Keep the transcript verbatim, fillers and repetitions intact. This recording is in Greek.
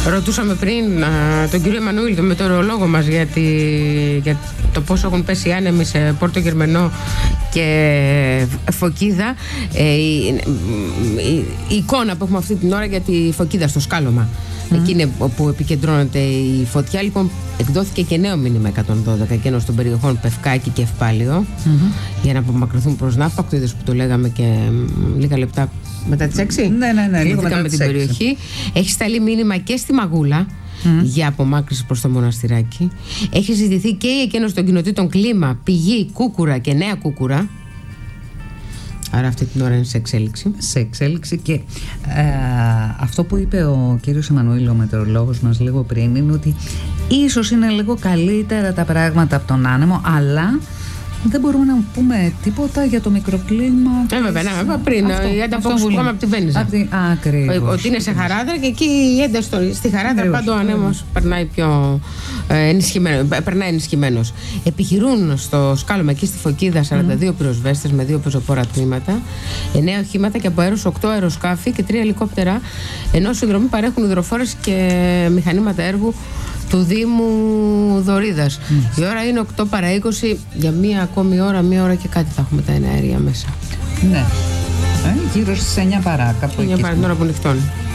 Ρωτούσαμε πριν α, τον κύριο Εμμανουήλ, τον μετεωρολόγο μας, για, τη, για το πόσο έχουν πέσει άνεμοι σε Πόρτο Γερμενό και Φωκίδα. Ε, η, η, η εικόνα που έχουμε αυτή την ώρα για τη Φωκίδα στο σκάλωμα. Mm. Εκεί είναι που επικεντρώνεται η φωτιά. Λοιπόν, εκδόθηκε και νέο μήνυμα εκατόν δώδεκα και ένας των περιοχών Πευκάκη και Ευπάλιο, mm-hmm. για να απομακρυνθούν προς Ναύπακτο. Το είδες που το λέγαμε και λίγα λεπτά μετά τις έξι. Ναι, ναι, ναι. Λίγο μετά με την περιοχή. Έχει σταλεί μήνυμα και στη Μαγούλα mm. για απομάκρυνση προς το Μοναστηράκι. Έχει ζητηθεί και η εκένωση των κοινοτήτων Κλίμα, Πηγή, Κούκουρα και Νέα Κούκουρα. Άρα αυτή την ώρα είναι σε εξέλιξη. Σε εξέλιξη και ε, αυτό που είπε ο κύριος Εμμανουήλ, ο μετεωρολόγος μας λίγο πριν, είναι ότι ίσως είναι λίγο καλύτερα τα πράγματα από τον άνεμο, αλλά δεν μπορούμε να πούμε τίποτα για το μικροκλίμα. Ε, βέβαια, ναι, πριν η ανταπόκριση που είχαμε από τη Βένιζα. Ακριβώς. Ότι είναι σε Χαράδρα και εκεί η ένταση στη Χαράδρα πάντα ο ανέμος περνάει πιο ε, ενισχυμένο, περνάει ενισχυμένος. Επιχειρούν στο σκάλωμα εκεί στη Φωκίδα σαράντα δύο mm. πυροσβέστες με δύο πεζοπόρα τμήματα, εννέα οχήματα και από αέρος οκτώ αεροσκάφη και τρία ελικόπτερα, ενώ συνδρομή παρέχουν υδροφόρες και μηχανήματα έργου του Δήμου Δωρίδας. Mm. Η ώρα είναι οκτώ παρά είκοσι. Για μία ακόμη ώρα, μία ώρα και κάτι θα έχουμε τα εναέρια μέσα. Ναι. Ε, γύρω στις εννιά παρά, κάπου εννιά παρά την ώρα που νυχτώνει.